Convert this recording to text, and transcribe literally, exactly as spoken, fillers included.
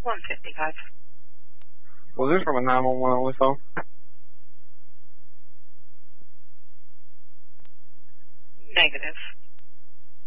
one fifty-five. Was this from a nine one one whistle? Negative.